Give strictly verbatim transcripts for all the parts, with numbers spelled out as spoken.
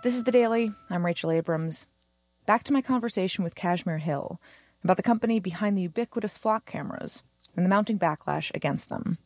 This is The Daily. I'm Rachel Abrams. Back to my conversation with Kashmir Hill about the company behind the ubiquitous flock cameras and the mounting backlash against them.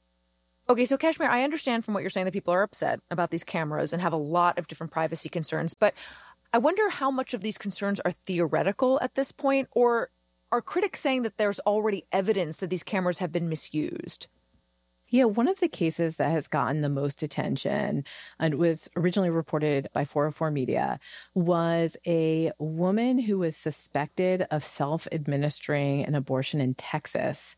Okay, so Kashmir, I understand from what you're saying that people are upset about these cameras and have a lot of different privacy concerns, but I wonder how much of these concerns are theoretical at this point, or are critics saying that there's already evidence that these cameras have been misused? Yeah, one of the cases that has gotten the most attention and was originally reported by four oh four Media was a woman who was suspected of self-administering an abortion in Texas.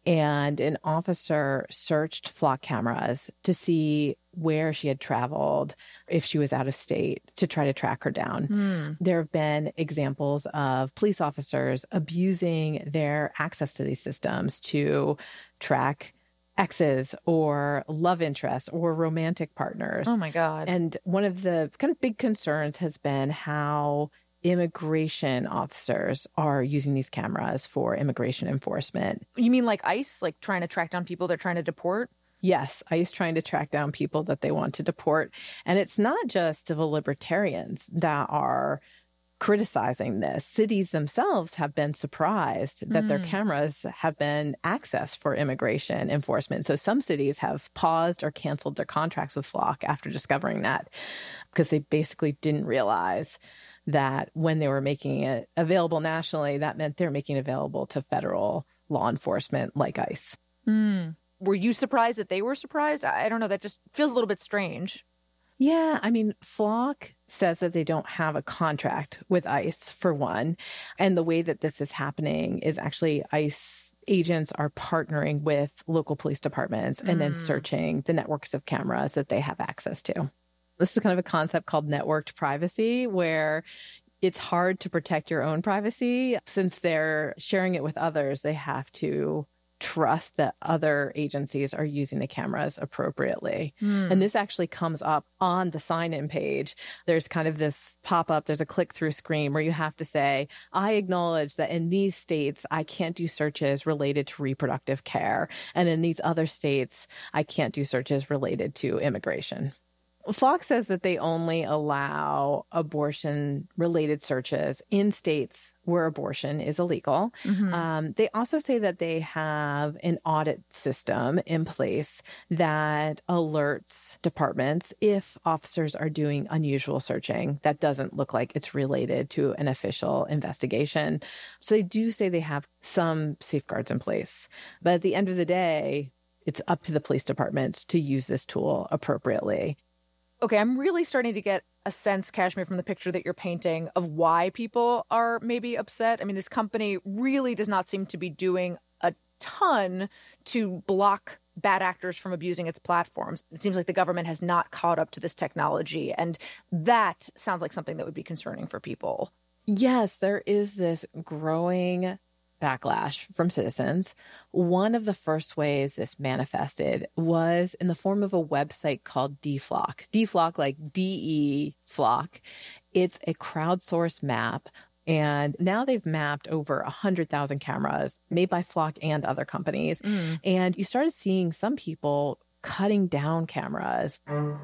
And an officer searched flock cameras to see where she had traveled, if she was out of state, to try to track her down. Mm. There have been examples of police officers abusing their access to these systems to track exes or love interests or romantic partners. Oh, my God. And one of the kind of big concerns has been how immigration officers are using these cameras for immigration enforcement. You mean like ICE, like trying to track down people they're trying to deport? Yes, ICE trying to track down people that they want to deport. And it's not just civil libertarians that are criticizing this. Cities themselves have been surprised that mm. their cameras have been accessed for immigration enforcement. So some cities have paused or canceled their contracts with Flock after discovering that, because they basically didn't realize that when they were making it available nationally, that meant they're making it available to federal law enforcement like ICE. Mm. Were you surprised that they were surprised? I don't know. That just feels a little bit strange. Yeah, I mean, Flock says that they don't have a contract with ICE, for one. And the way that this is happening is actually ICE agents are partnering with local police departments and mm. then searching the networks of cameras that they have access to. This is kind of a concept called networked privacy, where it's hard to protect your own privacy. Since they're sharing it with others, they have to trust that other agencies are using the cameras appropriately. Mm. And this actually comes up on the sign-in page. There's kind of this pop-up, there's a click-through screen where you have to say, I acknowledge that in these states, I can't do searches related to reproductive care. And in these other states, I can't do searches related to immigration. Flock says that they only allow abortion-related searches in states where abortion is illegal. Mm-hmm. Um, they also say that they have an audit system in place that alerts departments if officers are doing unusual searching that doesn't look like it's related to an official investigation. So they do say they have some safeguards in place. But at the end of the day, it's up to the police departments to use this tool appropriately. Okay, I'm really starting to get a sense, Kashmir, from the picture that you're painting of why people are maybe upset. I mean, this company really does not seem to be doing a ton to block bad actors from abusing its platforms. It seems like the government has not caught up to this technology, and that sounds like something that would be concerning for people. Yes, there is this growing backlash from citizens. One of the first ways this manifested was in the form of a website called DFlock. DFlock, like D E Flock. It's a crowdsourced map. And now they've mapped over one hundred thousand cameras made by Flock and other companies. Mm. And you started seeing some people cutting down cameras.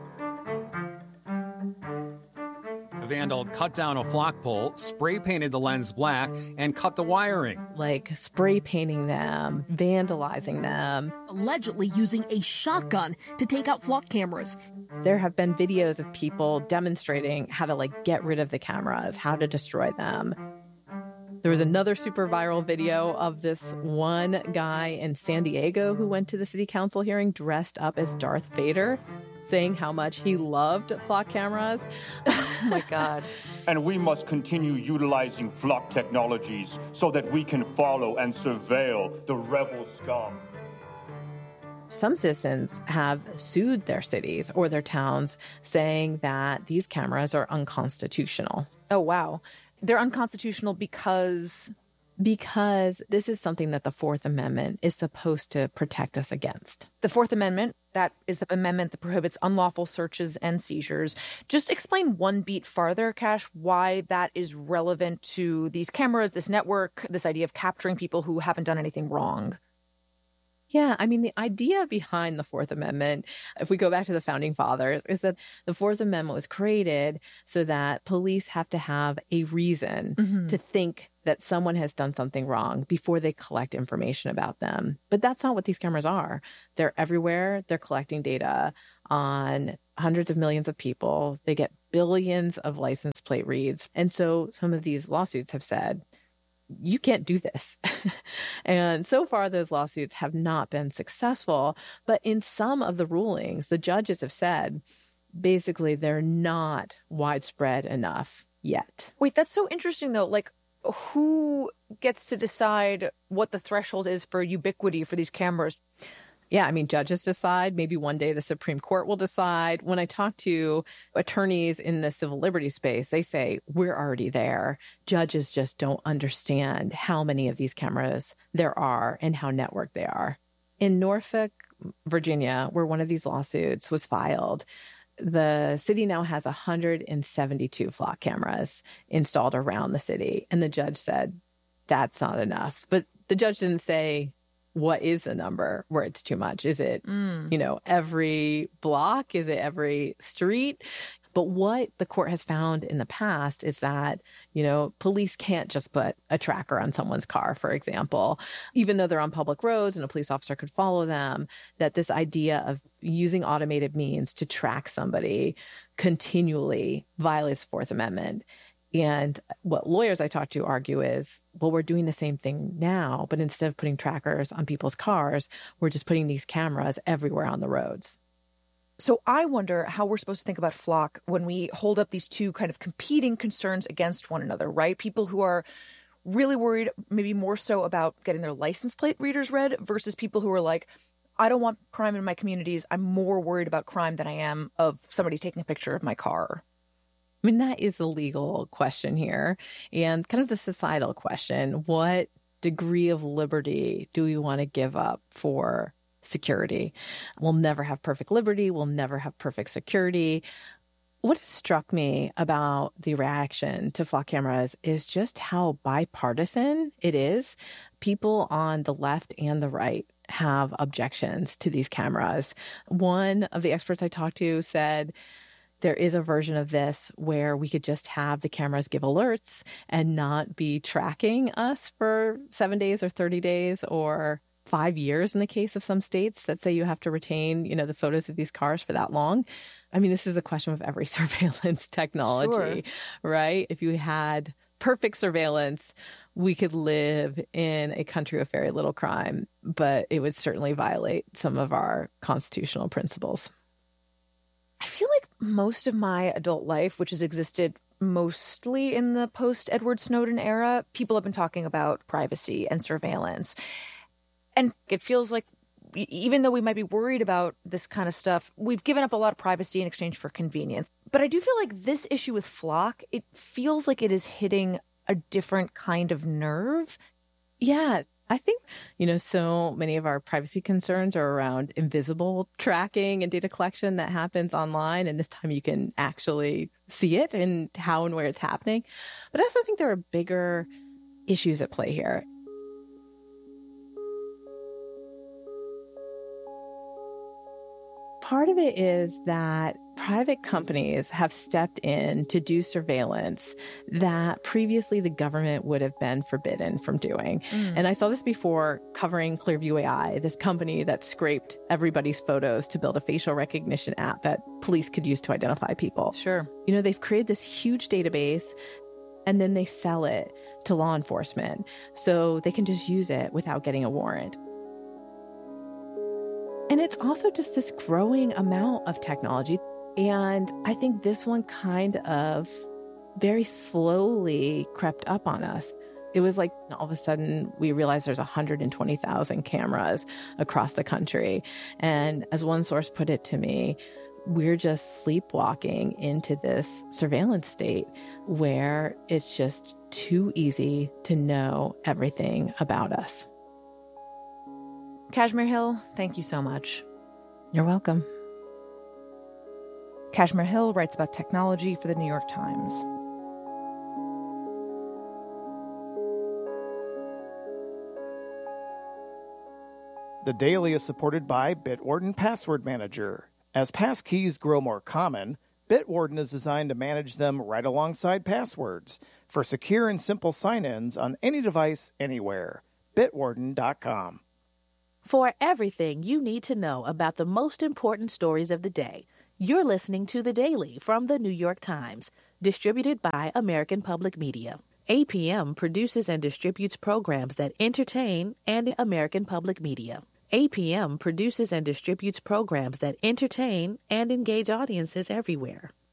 A vandal cut down a Flock pole, spray painted the lens black, and cut the wiring. Like spray painting them, vandalizing them. Allegedly using a shotgun to take out Flock cameras. There have been videos of people demonstrating how to like get rid of the cameras, how to destroy them. There was another super viral video of this one guy in San Diego who went to the city council hearing dressed up as Darth Vader, saying how much he loved Flock cameras. Oh, my God. And we must continue utilizing Flock technologies so that we can follow and surveil the rebel scum. Some citizens have sued their cities or their towns, saying that these cameras are unconstitutional. Oh, wow. They're unconstitutional because... Because this is something that the Fourth Amendment is supposed to protect us against. The Fourth Amendment, that is the amendment that prohibits unlawful searches and seizures. Just explain one beat farther, Cash, why that is relevant to these cameras, this network, this idea of capturing people who haven't done anything wrong. Yeah, I mean, the idea behind the Fourth Amendment, if we go back to the Founding Fathers, is that the Fourth Amendment was created so that police have to have a reason mm-hmm. to think that someone has done something wrong before they collect information about them. But that's not what these cameras are. They're everywhere. They're collecting data on hundreds of millions of people. They get billions of license plate reads. And so some of these lawsuits have said, you can't do this. And so far, those lawsuits have not been successful. But in some of the rulings, the judges have said, basically, they're not widespread enough yet. Wait, that's so interesting, though. Like, who gets to decide what the threshold is for ubiquity for these cameras? Yeah, I mean, judges decide. Maybe one day the Supreme Court will decide. When I talk to attorneys in the civil liberties space, they say, we're already there. Judges just don't understand how many of these cameras there are and how networked they are. In Norfolk, Virginia, where one of these lawsuits was filed, the city now has one hundred seventy-two flock cameras installed around the city. And the judge said, that's not enough. But the judge didn't say, what is the number where it's too much? Is it, mm. you know, every block? Is it every street? But what the court has found in the past is that, you know, police can't just put a tracker on someone's car, for example, even though they're on public roads and a police officer could follow them, that this idea of using automated means to track somebody continually violates the Fourth Amendment. And what lawyers I talk to argue is, well, we're doing the same thing now, but instead of putting trackers on people's cars, we're just putting these cameras everywhere on the roads. So I wonder how we're supposed to think about flock when we hold up these two kind of competing concerns against one another, right? People who are really worried, maybe more so about getting their license plate readers read versus people who are like, I don't want crime in my communities. I'm more worried about crime than I am of somebody taking a picture of my car. I mean, that is the legal question here and kind of the societal question. What degree of liberty do we want to give up for security? We'll never have perfect liberty. We'll never have perfect security. What has struck me about the reaction to flock cameras is just how bipartisan it is. People on the left and the right have objections to these cameras. One of the experts I talked to said, there is a version of this where we could just have the cameras give alerts and not be tracking us for seven days or thirty days or five years in the case of some states that say you have to retain, you know, the photos of these cars for that long. I mean, this is a question of every surveillance technology, sure. right? If you had perfect surveillance, we could live in a country with very little crime, but it would certainly violate some of our constitutional principles. I feel like most of my adult life, which has existed mostly in the post-Edward Snowden era, people have been talking about privacy and surveillance. And it feels like even though we might be worried about this kind of stuff, we've given up a lot of privacy in exchange for convenience. But I do feel like this issue with Flock, it feels like it is hitting a different kind of nerve. Yeah. I think, you know, so many of our privacy concerns are around invisible tracking and data collection that happens online. And this time you can actually see it and how and where it's happening. But I also think there are bigger issues at play here. Part of it is that private companies have stepped in to do surveillance that previously the government would have been forbidden from doing. Mm. And I saw this before covering Clearview A I, this company that scraped everybody's photos to build a facial recognition app that police could use to identify people. Sure. You know, they've created this huge database and then they sell it to law enforcement so they can just use it without getting a warrant. And it's also just this growing amount of technology. And I think this one kind of very slowly crept up on us. It was like all of a sudden we realized there's one hundred twenty thousand cameras across the country. And as one source put it to me, we're just sleepwalking into this surveillance state where it's just too easy to know everything about us. Kashmir Hill, thank you so much. You're welcome. Kashmir Hill writes about technology for the New York Times. The Daily is supported by Bitwarden Password Manager. As passkeys grow more common, Bitwarden is designed to manage them right alongside passwords for secure and simple sign-ins on any device, anywhere. Bitwarden dot com. For everything you need to know about the most important stories of the day, you're listening to The Daily from The New York Times, distributed by American Public Media. A P M produces and distributes programs that entertain and American Public Media. A P M produces and distributes programs that entertain and engage audiences everywhere.